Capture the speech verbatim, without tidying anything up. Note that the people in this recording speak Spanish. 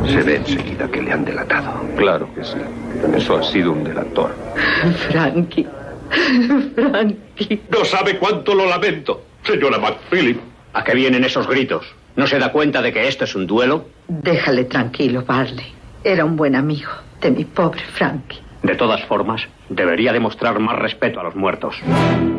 Se ve enseguida que le han delatado. Claro que sí. Eso ha sido un delator. Frankie. Frankie. No sabe cuánto lo lamento, señora McPhilip. ¿A qué vienen esos gritos? ¿No se da cuenta de que esto es un duelo? Déjale tranquilo, Barley. Era un buen amigo de mi pobre Frankie. De todas formas, debería demostrar más respeto a los muertos.